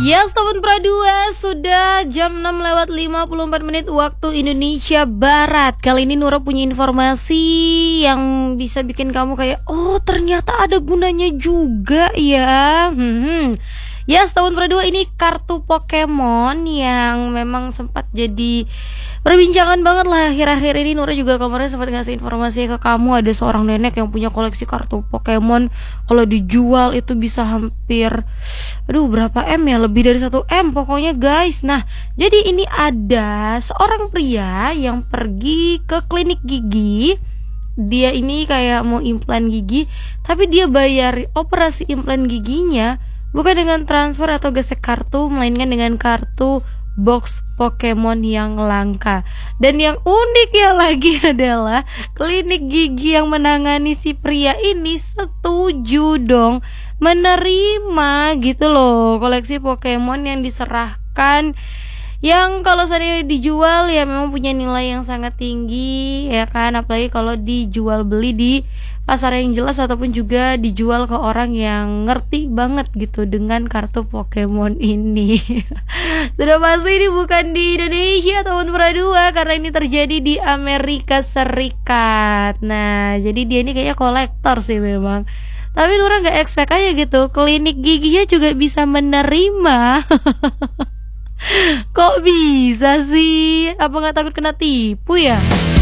Yes, Tahun Pradua sudah jam 6:54 waktu Indonesia Barat. Kali ini Nura punya informasi yang bisa bikin kamu kayak, oh ternyata ada gunanya juga ya. Yes, Tahun Pradua ini kartu Pokemon yang memang sempat jadi perbincangan banget lah akhir-akhir ini. Nura juga kemarin sempat ngasih informasi ke kamu, ada seorang nenek yang punya koleksi kartu Pokemon. Kalau dijual itu bisa hampir berapa M ya, lebih dari 1 M pokoknya guys. Nah, jadi ini ada seorang pria yang pergi ke klinik gigi. Dia ini kayak mau implan gigi, tapi dia bayar operasi implan giginya bukan dengan transfer atau gesek kartu, melainkan dengan kartu box Pokemon yang langka. Dan yang unik ya lagi adalah klinik gigi yang menangani si pria ini setuju dong menerima gitu loh koleksi Pokemon yang diserahkan, yang kalau seandainya dijual ya memang punya nilai yang sangat tinggi ya kan, apalagi kalau dijual beli di pasar yang jelas ataupun juga dijual ke orang yang ngerti banget gitu dengan kartu Pokemon ini. Sudah pasti ini bukan di Indonesia Tahun Pradua, karena ini terjadi di Amerika Serikat. Nah, jadi dia ini kayaknya kolektor sih memang. Tapi Nura gak expect aja gitu, klinik giginya juga bisa menerima. Kok bisa sih? Apa gak takut kena tipu ya?